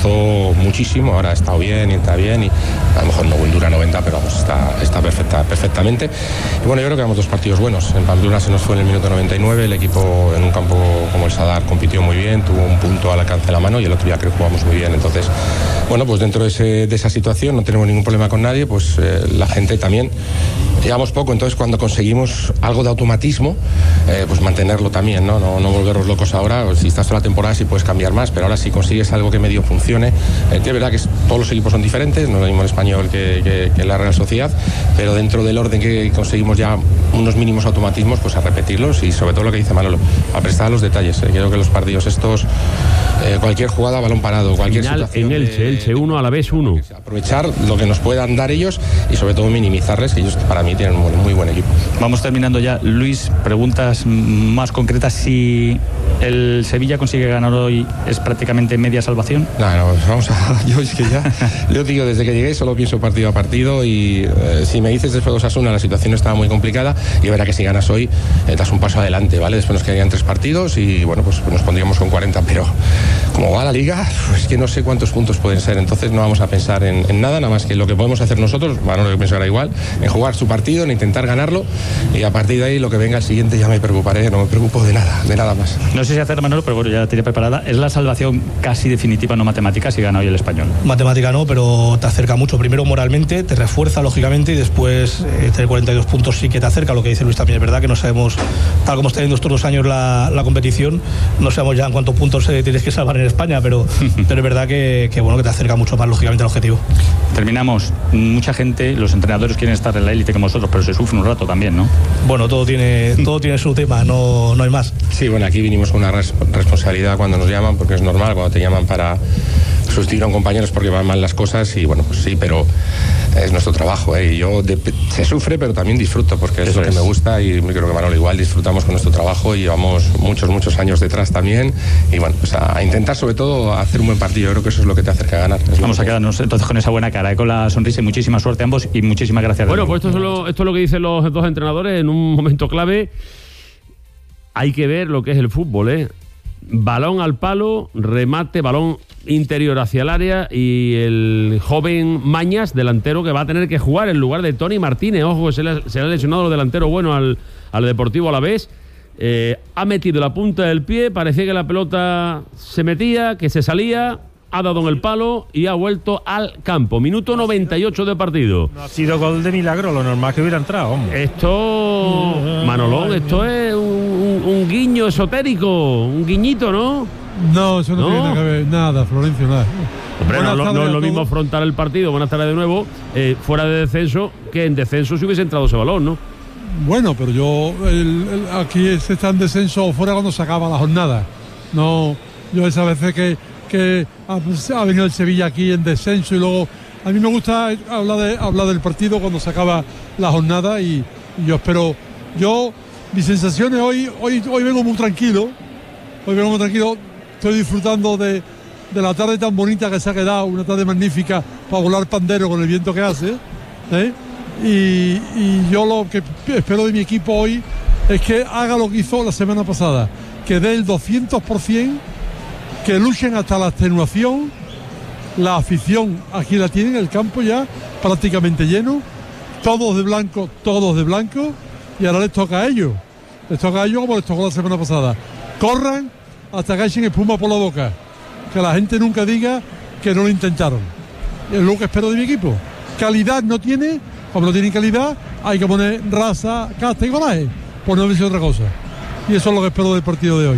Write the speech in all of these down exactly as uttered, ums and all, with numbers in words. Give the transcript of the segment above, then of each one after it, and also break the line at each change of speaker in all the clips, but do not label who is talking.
desgastó muchísimo, ahora ha estado bien y está bien y a lo mejor no dura noventa, pero vamos, está, está perfecta, perfectamente. Y bueno, yo creo que hemos dos partidos buenos. En Pamplona se nos fue en el minuto noventa y nueve, el equipo en un campo como el Sadar compitió muy bien, tuvo un punto al alcance de la mano y el otro día creo que jugamos muy bien. Entonces, bueno, pues dentro de, ese, de esa situación no tenemos ningún problema con nadie, pues eh, la gente también, llevamos poco, entonces cuando conseguimos algo de automatismo, eh, pues mantenerlo también, ¿no? No, no volvernos locos ahora, si estás toda la temporada sí puedes cambiar más, pero ahora si consigues algo que medio funcione, eh, que es verdad que es, todos los equipos son diferentes, no es lo mismo el Español que, que, que la Real Sociedad, pero dentro del orden que conseguimos ya unos mínimos automatismos, pues a repetirlos y sobre todo lo que dice Manolo, a prestar los detalles. Eh, creo que los partidos estos, eh, cualquier jugada, balón parado, cualquier
Final
situación...
en Elche, de, Elche uno, Alavés uno.
Aprovechar lo que nos puedan dar ellos y sobre todo minimizarles, que ellos para mí tienen un muy buen equipo.
Vamos terminando ya. Luis, preguntas más concretas. Si el Sevilla consigue ganar hoy, ¿es prácticamente media salvación?
No, no, vamos a... Yo es que ya... Yo digo, desde que llegué solo pienso partido a partido y eh, si me dices después de Osasuna la situación estaba muy complicada y verá que si ganas hoy eh, das un paso adelante, ¿vale? Después nos quedarían tres partidos y bueno, pues nos pondríamos con cuarenta, pero como va la Liga, pues que no sé cuántos puntos pueden ser, entonces no vamos a pensar en, en nada, nada más que lo que podemos hacer nosotros, bueno, que pensará igual, en jugar su partido, en intentar ganarlo y a partir de ahí lo que venga el siguiente ya me preocuparé, no me preocupo de nada, de nada más.
No sé si hacer, Manolo, pero bueno, ya la tiene preparada. ¿Es la salvación casi definitiva, no matemática, si gana hoy el Español?
Matemática no, pero te acerca mucho. Primero moralmente, te refuerza lógicamente y después eh, tener cuarenta y dos puntos sí que te acerca. Lo que dice Luis también es verdad, que no sabemos, tal como está yendo estos dos años la, la competición, no sabemos ya en cuántos puntos eh, tienes que salvar en España, pero, pero es verdad que, que, bueno, que te acerca mucho más lógicamente al objetivo.
Terminamos. Mucha gente, los entrenadores quieren estar en la élite como nosotros, pero se sufre un rato también, ¿no?
Bueno, todo tiene, todo tiene su tema, no, no hay más.
Sí, bueno, aquí vinimos con una res- responsabilidad cuando nos llaman, porque es normal, cuando te llaman para sustituir a un compañero es porque van mal las cosas y bueno, pues sí, pero es nuestro trabajo, ¿eh? Y yo de, se sufre, pero también disfruto, porque es Eso lo que es. me gusta y creo que Manolo igual, disfrutamos con nuestro trabajo y llevamos muchos, muchos años detrás también y bueno, pues a, a intentar sobre todo hacer un buen partido, yo creo que eso es lo que te acerca a ganar.
Vamos a quedarnos entonces con esa buena cara, ¿eh? Con la sonrisa y muchísima suerte a ambos y muchísimas gracias.
Bueno, pues esto es, lo, esto es lo que dicen los dos entrenadores en un momento clave. Hay que ver lo que es el fútbol, ¿eh? Balón al palo, remate, balón interior hacia el área y el joven Mañas, delantero, que va a tener que jugar en lugar de Tony Martínez. Ojo, que se le, se le ha lesionado el delantero bueno al, al Deportivo Alavés. Eh, ha metido la punta del pie, parecía que la pelota se metía, que se salía, ha dado en el palo y ha vuelto al campo. Minuto noventa y ocho de partido.
No ha sido gol de milagro, lo normal que hubiera entrado, hombre.
Esto, Manolón, esto es un, un, un guiño esotérico, un guiñito, ¿no?
No, eso no,
¿No?
tiene nada que ver, nada, Florencio, nada.
Hombre, no, no, no es lo mismo afrontar el partido, buenas tardes de nuevo, eh, fuera de descenso, que en descenso si hubiese entrado ese balón, ¿no?
Bueno, pero yo, el, el, aquí se está en descenso fuera cuando se acaba la jornada. No, yo esas veces que, que ha, pues, ha venido el Sevilla aquí en descenso y luego, a mí me gusta hablar, de, hablar del partido cuando se acaba la jornada y, y yo espero, yo, mis sensaciones hoy, hoy, hoy vengo muy tranquilo, hoy vengo muy tranquilo, estoy disfrutando de, de la tarde tan bonita que se ha quedado, una tarde magnífica para volar pandero con el viento que hace, ¿eh? y, y yo lo que espero de mi equipo hoy es que haga lo que hizo la semana pasada, que dé el doscientos por ciento, que luchen hasta la extenuación. La afición aquí la tienen, el campo ya prácticamente lleno, todos de blanco, todos de blanco, y ahora les toca a ellos, les toca a ellos como les tocó la semana pasada, corran hasta que echen espuma por la boca, que la gente nunca diga que no lo intentaron. Es lo que espero de mi equipo. Calidad no tiene, como no tienen calidad, hay que poner raza, casta y coraje, por no decir otra cosa. Y eso es lo que espero del partido de hoy.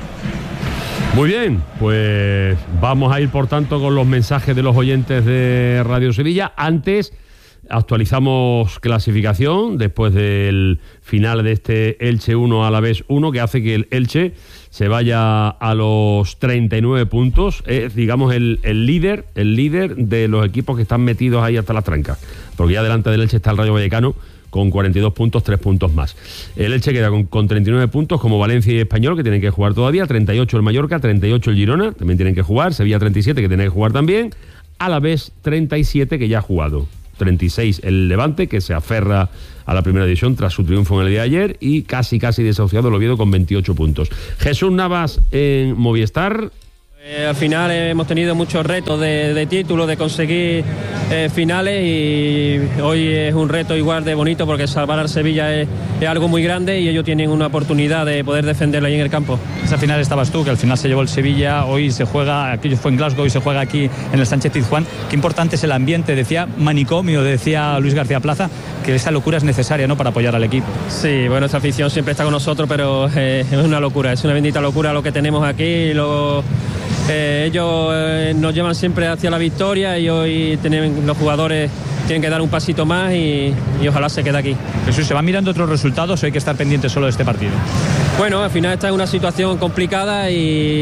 Muy bien, pues vamos a ir por tanto con los mensajes de los oyentes de Radio Sevilla. Antes actualizamos clasificación después del final de este Elche uno Alavés uno, que hace que el Elche se vaya a los treinta y nueve puntos, es digamos el, el líder, el líder de los equipos que están metidos ahí hasta las trancas, porque ya delante del Elche está el Rayo Vallecano con cuarenta y dos puntos, tres puntos más. El Elche queda con, con treinta y nueve puntos, como Valencia y Español, que tienen que jugar todavía, treinta y ocho el Mallorca, treinta y ocho el Girona, también tienen que jugar, Sevilla treinta y siete, que tiene que jugar también, Alavés treinta y siete, que ya ha jugado, treinta y seis el Levante, que se aferra a la primera división tras su triunfo en el día de ayer, y casi casi desahuciado el Oviedo con veintiocho puntos. Jesús Navas en Movistar.
Eh, al final eh, hemos tenido muchos retos de, de títulos, de conseguir eh, finales, y hoy es un reto igual de bonito porque salvar al Sevilla es, es algo muy grande y ellos tienen una oportunidad de poder defenderlo ahí en el campo.
Esa final estabas tú, que al final se llevó el Sevilla, hoy se juega, aquello fue en Glasgow y se juega aquí en el Sánchez Pizjuán. Qué importante es el ambiente, decía manicomio, decía Luis García Plaza, que esa locura es necesaria, ¿no?, para apoyar al equipo.
Sí, bueno, nuestra afición siempre está con nosotros, pero eh, es una locura, es una bendita locura lo que tenemos aquí. Lo, eh, ellos eh, nos llevan siempre hacia la victoria y hoy tienen, los jugadores tienen que dar un pasito más y, y ojalá se quede aquí.
Jesús, ¿se van mirando otros resultados o hay que estar pendiente solo de este partido?
Bueno, al final está en una situación complicada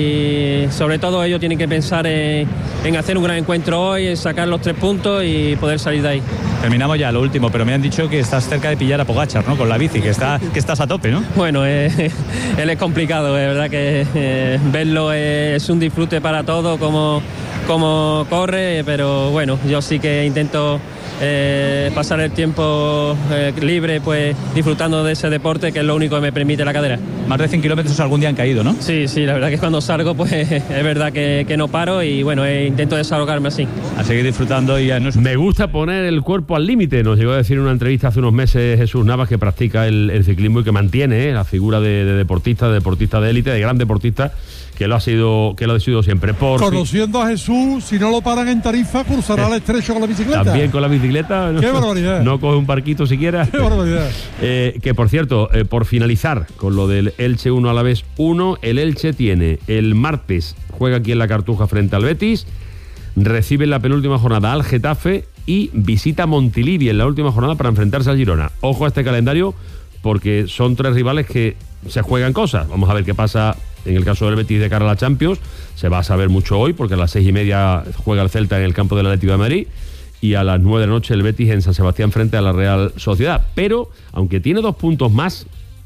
y sobre todo ellos tienen que pensar en, en hacer un gran encuentro hoy, en sacar los tres puntos y poder salir de ahí.
Terminamos ya, lo último, pero me han dicho que estás cerca de pillar a Pogačar, ¿no?, con la bici, que, está, que estás a tope, ¿no?
Bueno, eh, él es complicado, es verdad que eh, verlo es un disfrute para todos, como, como corre, pero bueno, yo sí que intento Eh, pasar el tiempo eh, libre, pues disfrutando de ese deporte, que es lo único que me permite la cadera.
Más de cien kilómetros algún día han caído, ¿no?
Sí, sí, la verdad que cuando salgo pues es verdad que, que no paro y bueno, eh, intento desahogarme así.
A seguir disfrutando y ya no es...
Me gusta poner el cuerpo al límite, nos llegó a decir en una entrevista hace unos meses Jesús Navas, que practica el, el ciclismo y que mantiene eh, la figura de, de deportista, de deportista de élite, de gran deportista, que lo ha sido, que lo ha sido siempre. Por
Conociendo
si...
a Jesús, si no lo paran en Tarifa, cruzará el estrecho con la bicicleta.
También con la bicicleta.
¡Qué barbaridad!
No coge un barquito siquiera.
¡Qué barbaridad!
Eh, que por cierto, eh, por finalizar con lo del Elche uno Alavés uno, el Elche tiene el martes, juega aquí en la Cartuja frente al Betis, recibe en la penúltima jornada al Getafe y visita Montilivi en la última jornada para enfrentarse al Girona. Ojo a este calendario porque son tres rivales que se juegan cosas. Vamos a ver qué pasa en el caso del Betis de cara a la Champions. Se va a saber mucho hoy porque a las seis y media juega el Celta en el campo del Atlético de Madrid y a las nueve de la noche el Betis en San Sebastián frente a la Real Sociedad. Pero, aunque tiene dos puntos más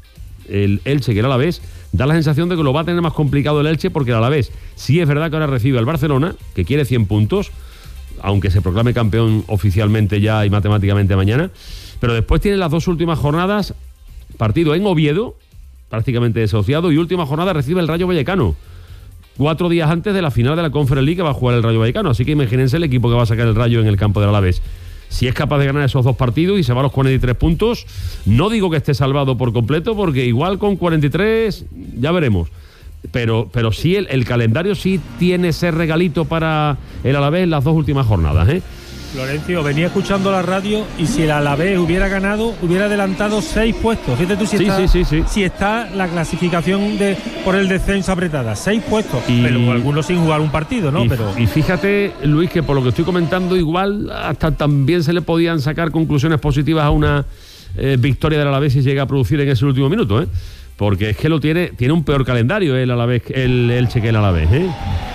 el Elche que el Alavés, da la sensación de que lo va a tener más complicado el Elche, porque el Alavés sí es verdad que ahora recibe al Barcelona, que quiere cien puntos, aunque se proclame campeón oficialmente ya y matemáticamente mañana, pero después tiene las dos últimas jornadas, partido en Oviedo, prácticamente desociado, y última jornada recibe el Rayo Vallecano, cuatro días antes de la final de la Conference League que va a jugar el Rayo Vallecano. Así que imagínense el equipo que va a sacar el Rayo en el campo del Alavés. Si es capaz de ganar esos dos partidos y se va a los cuarenta y tres puntos, no digo que esté salvado por completo, porque igual con cuarenta y tres ya veremos. Pero, pero sí, el, el calendario sí tiene ese regalito para el Alavés en las dos últimas jornadas, ¿eh?
Florencio, venía escuchando la radio y si el Alavés hubiera ganado, hubiera adelantado seis puestos. Fíjate tú si,
sí,
está,
sí, sí, sí.
si está la clasificación de por el descenso apretada. Seis puestos, y, pero algunos sin jugar un partido, ¿no?
Y,
pero
y fíjate, Luis, que por lo que estoy comentando, igual hasta también se le podían sacar conclusiones positivas a una eh, victoria del Alavés si llega a producir en ese último minuto, ¿eh? Porque es que lo tiene, tiene un peor calendario el Alavés, el Elche que el Alavés, ¿eh?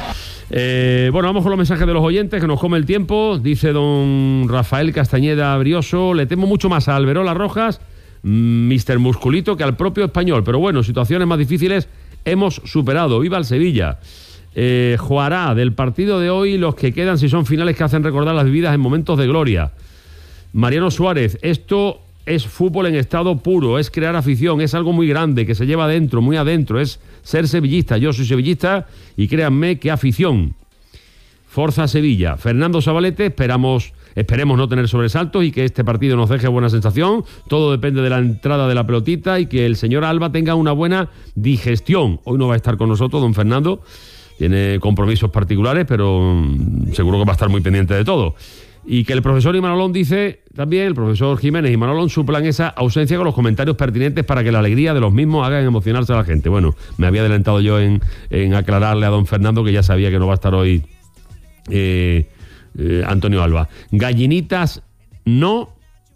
Eh, bueno, vamos con los mensajes de los oyentes, que nos come el tiempo. Dice don Rafael Castañeda Brioso: le temo mucho más a Alberola Rojas, mister Musculito, que al propio Español, pero bueno, situaciones más difíciles hemos superado. Viva el Sevilla. eh, Juará, del partido de hoy, los que quedan si son finales que hacen recordar las vividas en momentos de gloria. Mariano Suárez: esto es fútbol en estado puro, es crear afición, es algo muy grande que se lleva adentro, muy adentro, es ser sevillista. Yo soy sevillista y créanme que afición. Forza Sevilla. Fernando Sabalete: esperamos, esperemos no tener sobresaltos y que este partido nos deje buena sensación. Todo depende de la entrada de la pelotita y que el señor Alba tenga una buena digestión. Hoy no va a estar con nosotros don Fernando, tiene compromisos particulares, pero mmm, seguro que va a estar muy pendiente de todo. Y que el profesor y Manolón, dice también, el profesor Jiménez y Manolón, suplan esa ausencia con los comentarios pertinentes para que la alegría de los mismos hagan emocionarse a la gente. Bueno, me había adelantado yo en, en aclararle a don Fernando que ya sabía que no va a estar hoy eh, eh, Antonio Alba. Gallinitas no...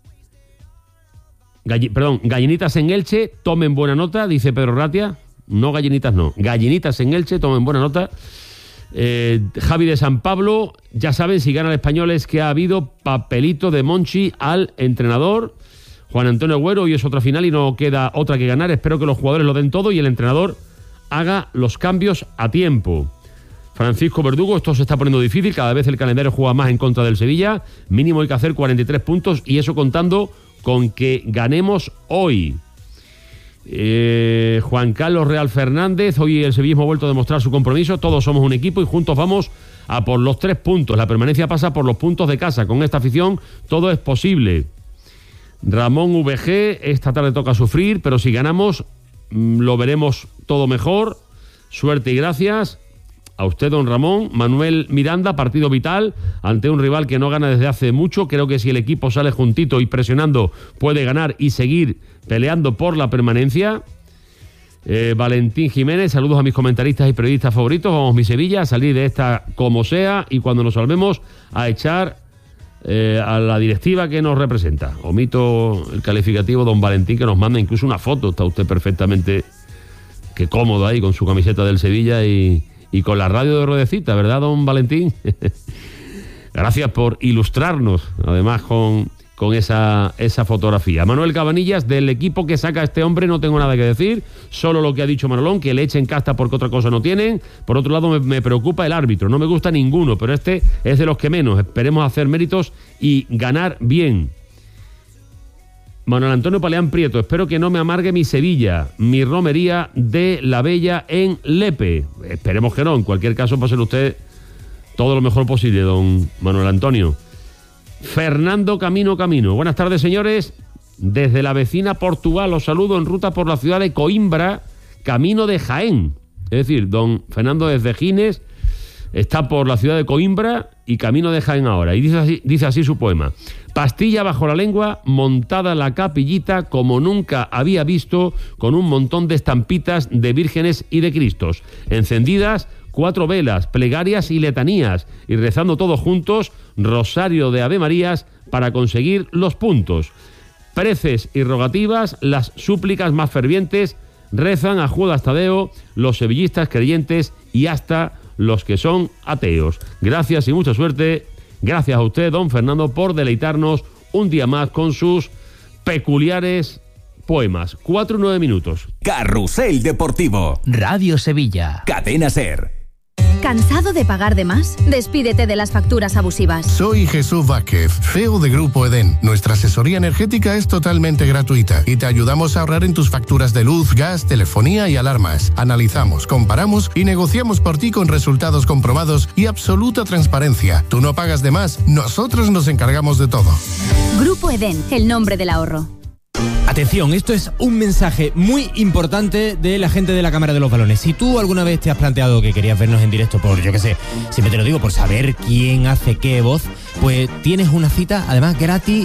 Galli, perdón, gallinitas en Elche, tomen buena nota, dice Pedro Ratia. No gallinitas no, gallinitas en Elche, tomen buena nota. Eh, Javi de San Pablo: ya saben, si gana el Español es que ha habido papelito de Monchi al entrenador. Juan Antonio Agüero: y es otra final y no queda otra que ganar, espero que los jugadores lo den todo y el entrenador haga los cambios a tiempo. Francisco Verdugo: esto se está poniendo difícil, cada vez el calendario juega más en contra del Sevilla, mínimo hay que hacer cuarenta y tres puntos y eso contando con que ganemos hoy. Eh, Juan Carlos Real Fernández, hoy el sevillismo ha vuelto a demostrar su compromiso, todos somos un equipo y juntos vamos a por los tres puntos. La permanencia pasa por los puntos de casa. Con esta afición todo es posible. Ramón V G, esta tarde toca sufrir, pero si ganamos lo veremos todo mejor. Suerte y gracias a usted, don Ramón. Manuel Miranda, partido vital ante un rival que no gana desde hace mucho. Creo que si el equipo sale juntito y presionando puede ganar y seguir peleando por la permanencia. Eh, Valentín Jiménez, saludos a mis comentaristas y periodistas favoritos. Vamos, mi Sevilla, a salir de esta como sea y cuando nos salvemos a echar eh, a la directiva que nos representa. Omito el calificativo, don Valentín, que nos manda incluso una foto. Está usted perfectamente que cómodo ahí con su camiseta del Sevilla y, y con la radio de Ruedecita, ¿verdad, don Valentín? Gracias por ilustrarnos, además con... con esa, esa fotografía. Manuel Cabanillas, del equipo que saca a este hombre no tengo nada que decir, solo lo que ha dicho Manolón, que le echen casta porque otra cosa no tienen. Por otro lado, me, me preocupa el árbitro, no me gusta ninguno, pero este es de los que menos. Esperemos hacer méritos y ganar bien. Manuel Antonio Paleán Prieto, espero que no me amargue mi Sevilla, mi romería de la Bella en Lepe. Esperemos que no, en cualquier caso, pase usted todo lo mejor posible, don Manuel Antonio. Fernando Camino Camino. Buenas tardes, señores. Desde la vecina Portugal os saludo en ruta por la ciudad de Coimbra, camino de Jaén. Es decir, don Fernando desde Gines está por la ciudad de Coimbra y camino de Jaén ahora. Y dice así, dice así su poema. Pastilla bajo la lengua, montada la capillita como nunca había visto, con un montón de estampitas de vírgenes y de cristos. Encendidas cuatro velas, plegarias y letanías, y rezando todos juntos, rosario de Ave Marías para conseguir los puntos. Preces y rogativas, las súplicas más fervientes, rezan a Judas Tadeo, los sevillistas creyentes y hasta los que son ateos. Gracias y mucha suerte. Gracias a usted, don Fernando, por deleitarnos un día más con sus peculiares poemas. Cuatro y nueve minutos.
Carrusel Deportivo.
Radio Sevilla.
Cadena SER.
¿Cansado de pagar de más? Despídete de las facturas abusivas.
Soy Jesús Vázquez, C E O de Grupo Edén. Nuestra asesoría energética es totalmente gratuita y te ayudamos a ahorrar en tus facturas de luz, gas, telefonía y alarmas. Analizamos, comparamos y negociamos por ti con resultados comprobados y absoluta transparencia. Tú no pagas de más, nosotros nos encargamos de todo.
Grupo Edén, el nombre del ahorro.
Atención, esto es un mensaje muy importante de la gente de la Cámara de los Balones. Si tú alguna vez te has planteado que querías vernos en directo por, yo qué sé, siempre te lo digo, por saber quién hace qué voz, pues tienes una cita, además gratis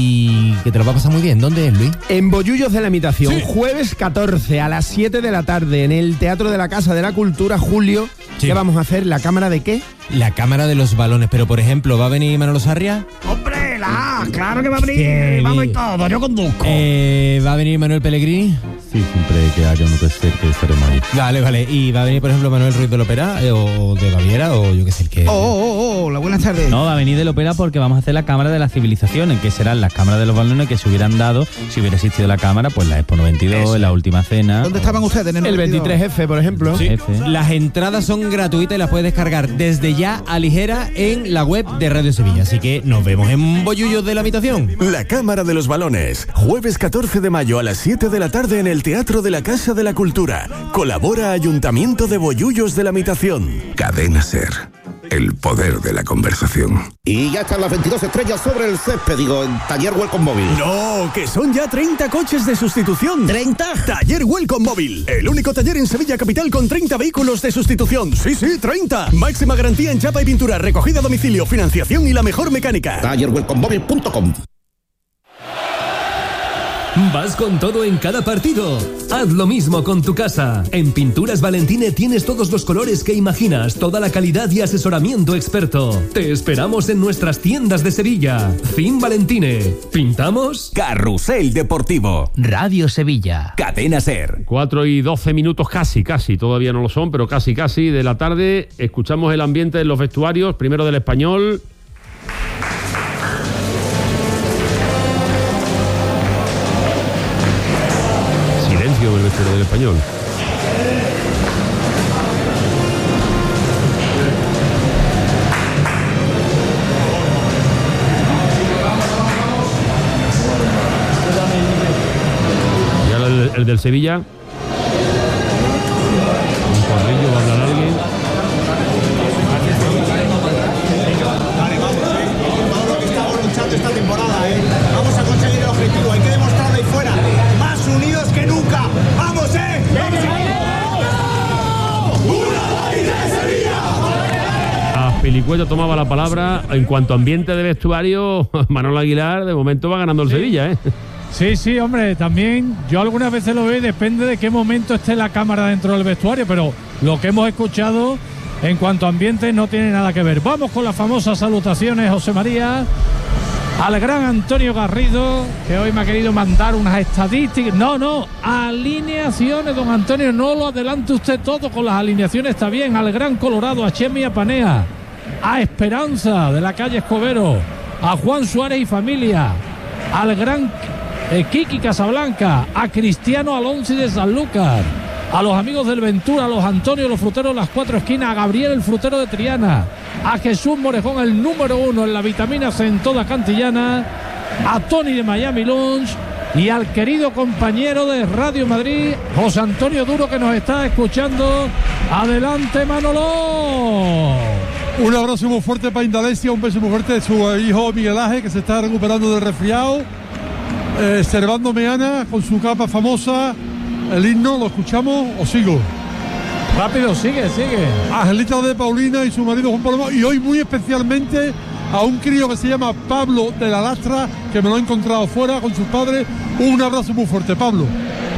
y que te lo va a pasar muy bien. ¿Dónde es, Luis?
En Bollullos de la Imitación,
sí.
Jueves catorce a las siete de la tarde en el Teatro de la Casa de la Cultura, Julio. Sí. ¿Qué vamos a hacer? ¿La Cámara de qué?
La Cámara de los Balones, pero por ejemplo, ¿va a venir Manolo Sarria?
¡Hombre, la! ¡Claro que va a venir! ¡Vamos y todo! ¡Yo conduzco!
Eh, ¿Va a venir Manuel Pellegrini?
Sí, siempre que haya un tercer que estaremos ahí.
Vale, vale. ¿Y va a venir, por ejemplo, Manuel Ruiz del Ópera eh, o de Baviera o yo qué sé el que?
¡Oh, oh, oh! Buenas tardes.
No, va a venir del Ópera porque vamos a hacer la Cámara de las Civilizaciones, que serán las cámaras de los balones que se hubieran dado si hubiera existido la Cámara, pues la Expo noventa y dos, Eso. La Última Cena.
¿Dónde o... estaban ustedes? En el,
el veintitrés F, por ejemplo. Sí. F. Las entradas son gratuitas y las puedes descargar desde ya a ligera en la web de Radio Sevilla. Así que nos vemos en Bollullos de la Imitación.
La Cámara de los Balones, jueves catorce de mayo a las siete de la tarde en el Teatro de la Casa de la Cultura. Colabora Ayuntamiento de Bollullos de la Imitación.
Cadena SER. El poder de la conversación.
Y ya están las veintidós estrellas sobre el césped, digo, en Taller Welcome Móvil.
No, que son ya treinta coches de sustitución.
¿treinta?
Taller Welcome Móvil. El único taller en Sevilla Capital con treinta vehículos de sustitución. Sí, sí, treinta. Máxima garantía en chapa y pintura, recogida a domicilio, financiación y la mejor mecánica.
taller welcome móvil punto com.
Vas con todo en cada partido. Haz lo mismo con tu casa. En Pinturas Valentine tienes todos los colores que imaginas, toda la calidad y asesoramiento experto. Te esperamos en nuestras tiendas de Sevilla. Fin Valentine. ¿Pintamos?
Carrusel Deportivo.
Radio Sevilla.
Cadena SER.
Cuatro y doce minutos casi, casi, todavía no lo son, pero casi, casi de la tarde. Escuchamos el ambiente en los vestuarios, primero del Español. El vestuario del Español. Y ahora el, el del Sevilla. Un corrillo, va a hablar alguien.
Vale, vamos, eh. Todo lo que estamos luchando esta temporada, eh. Vamos a conseguir el objetivo, hay que demostrarlo ahí fuera. Más unidos que nunca. ¡Vamos, eh! ¡Vamos!
Pilicueta tomaba la palabra. En cuanto a ambiente de vestuario, Manolo Aguilar de momento va ganando el sí. Sevilla, ¿eh?
Sí, sí, hombre, también yo algunas veces lo veo, depende de qué momento esté la cámara dentro del vestuario, pero lo que hemos escuchado en cuanto a ambiente no tiene nada que ver. Vamos con las famosas salutaciones, José María, al gran Antonio Garrido, que hoy me ha querido mandar unas estadísticas. No, no, alineaciones, don Antonio, no lo adelante usted todo, con las alineaciones está bien. Al gran Colorado, a Chemi Apanea, a Esperanza de la calle Escobero, a Juan Suárez y familia, al gran eh, Kiki Casablanca, a Cristiano Alonso de Sanlúcar, a los amigos del Ventura, a los Antonio, los fruteros de las cuatro esquinas, a Gabriel el frutero de Triana, a Jesús Morejón, el número uno en la vitamina C en toda Cantillana, a Tony de Miami Lounge y al querido compañero de Radio Madrid, José Antonio Duro, que nos está escuchando. Adelante, Manolo.
Un abrazo muy fuerte para Indalecia, un beso muy fuerte de su hijo Miguel Ángel, que se está recuperando del resfriado. Eh, Servando Meana con su capa famosa, el himno, ¿lo escuchamos o sigo?
Rápido, sigue, sigue.
Angelita de Paulina y su marido Juan Pablo, y hoy muy especialmente a un crío que se llama Pablo de la Lastra, que me lo he encontrado fuera con sus padres. Un abrazo muy fuerte, Pablo.